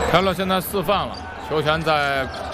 凯勒现在4犯了，球权在